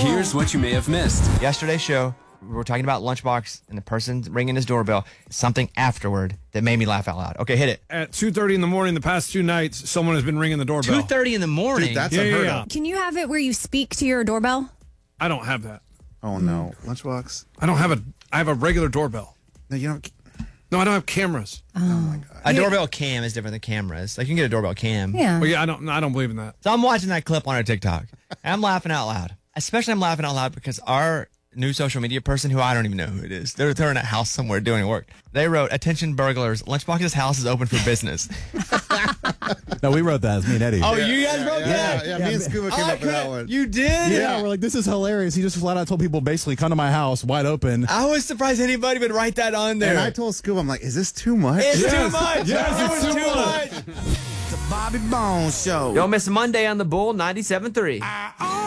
Here's what you may have missed. Yesterday's show, we were talking about Lunchbox and the person ringing his doorbell. Something afterward that made me laugh out loud. Okay, hit it. At 2:30 in the morning, the past 2 nights, someone has been ringing the doorbell. 2:30 in the morning. Dude, that's Yeah, unheard yeah. of. Can you have it where you speak to your doorbell? I don't have that. Oh, no. Lunchbox. I have a regular doorbell. No, you don't. No, I don't have cameras. A doorbell cam is different than cameras. Like, you can get a doorbell cam. Yeah. Well, yeah, I don't believe in that. So I'm watching that clip on our TikTok, and I'm laughing out loud. Especially I'm laughing out loud because our new social media person, who I don't even know who it is, they're in a house somewhere doing work. They wrote, "Attention burglars, Lunchbox's house is open for business." No, we wrote that. It's me and Eddie. Oh, you guys wrote that? Yeah, me and Scuba came up with that one. You did? Yeah, we're like, this is hilarious. He just flat out told people basically, come to my house, wide open. I was surprised anybody would write that on there. And I told Scuba, I'm like, is this too much? It's Yes. too much. Yes, It it's was too too much. much. The Bobby Bones Show. Don't miss Monday on the Bull 97.3.